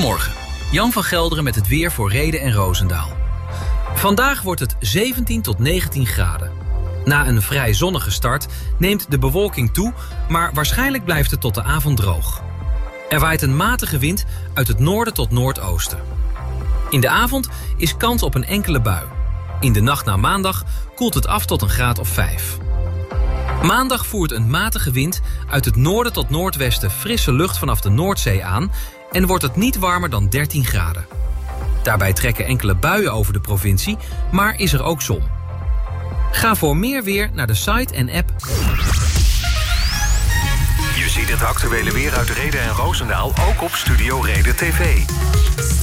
Goedemorgen, Jan van Gelderen met het weer voor Rheden en Roosendaal. Vandaag wordt het 17 tot 19 graden. Na een vrij zonnige start neemt de bewolking toe, maar waarschijnlijk blijft het tot de avond droog. Er waait een matige wind uit het noorden tot noordoosten. In de avond is kans op een enkele bui. In de nacht naar maandag koelt het af tot een graad of 5. Maandag voert een matige wind uit het noorden tot noordwesten frisse lucht vanaf de Noordzee aan en wordt het niet warmer dan 13 graden. Daarbij trekken enkele buien over de provincie, maar is er ook zon. Ga voor meer weer naar de site en app. Je ziet het actuele weer uit Rheden en Roosendaal ook op Studio Reden TV.